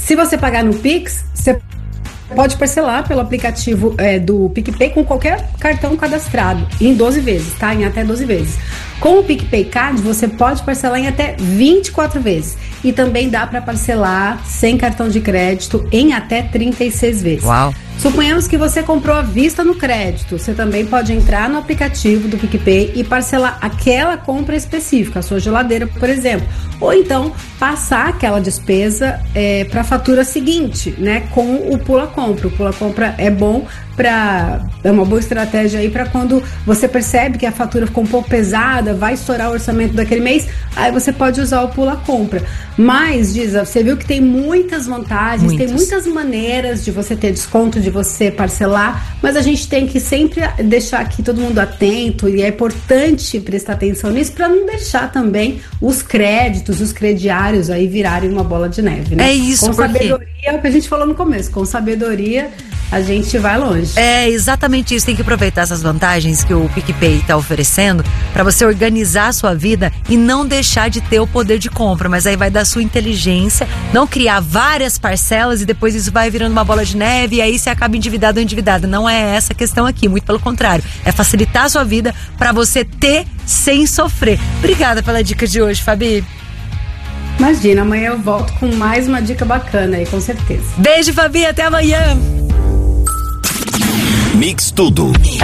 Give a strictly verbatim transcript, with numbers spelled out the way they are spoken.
Se você pagar no Pix, você pode parcelar pelo aplicativo é, do PicPay com qualquer cartão cadastrado, em doze vezes, tá? Em até doze vezes. Com o PicPay Card, você pode parcelar em até vinte e quatro vezes. E também dá para parcelar sem cartão de crédito em até trinta e seis vezes. Uau! Suponhamos que você comprou à vista no crédito. Você também pode entrar no aplicativo do PicPay e parcelar aquela compra específica, a sua geladeira, por exemplo. Ou então, passar aquela despesa é, para a fatura seguinte, né? Com o Pula Compra. O Pula Compra é bom para... É uma boa estratégia aí para quando você percebe que a fatura ficou um pouco pesada, vai estourar o orçamento daquele mês, aí você pode usar o Pula Compra. Mas, Giza, você viu que tem muitas vantagens, Muitas. tem muitas maneiras de você ter desconto, de você parcelar, mas a gente tem que sempre deixar aqui todo mundo atento e é importante prestar atenção nisso para não deixar também os créditos, os crediários aí virarem uma bola de neve, né? É isso, com porque... sabedoria, é o que a gente falou no começo, com sabedoria a gente vai longe. É exatamente isso, tem que aproveitar essas vantagens que o PicPay está oferecendo para você organizar a sua vida e não deixar de ter o poder de compra, mas aí vai da sua inteligência, não criar várias parcelas e depois isso vai virando uma bola de neve e aí você acaba endividado ou endividada. Não é essa a questão aqui, muito pelo contrário, é facilitar a sua vida para você ter sem sofrer. Obrigada pela dica de hoje, Fabi. Imagina, amanhã eu volto com mais uma dica bacana aí, com certeza. Beijo, Fabi, até amanhã. Mix Tudo.